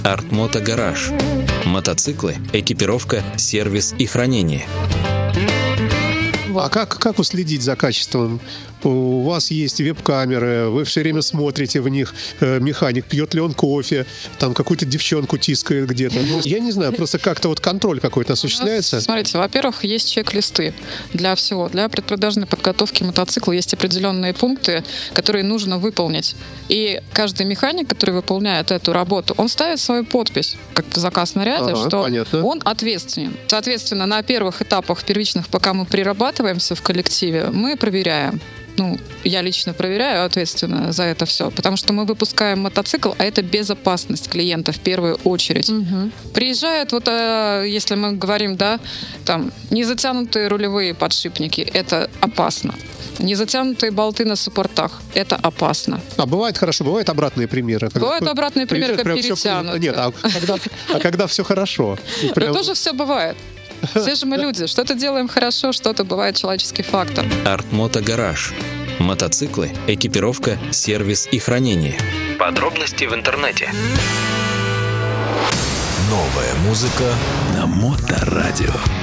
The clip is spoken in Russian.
Артмото Гараж. Мотоциклы, экипировка, сервис и хранение. А как уследить за качеством? У вас есть веб-камеры, вы все время смотрите в них, механик, пьет ли он кофе, там какую-то девчонку тискает где-то. Я не знаю, просто как-то вот контроль какой-то осуществляется. Смотрите, во-первых, есть чек-листы для всего. Для предпродажной подготовки мотоцикла есть определенные пункты, которые нужно выполнить. И каждый механик, который выполняет эту работу, он ставит свою подпись, как в заказ наряда, что понятно. Он ответственен. Соответственно, на первых этапах первичных, пока мы прирабатываемся в коллективе, мы проверяем. Я лично проверяю ответственно за это все, потому что мы выпускаем мотоцикл, а это безопасность клиента в первую очередь. Приезжают, если мы говорим, там незатянутые рулевые подшипники, это опасно. Незатянутые болты на суппортах, это опасно. Бывает хорошо, бывают обратные примеры. Бывают обратные примеры, как перетянутые. Нет, когда все хорошо. Тоже все бывает. Все же мы люди. Что-то делаем хорошо, что-то бывает человеческий фактор. Артмото Гараж. Мотоциклы, экипировка, сервис и хранение. Подробности в интернете. Новая музыка на Моторадио.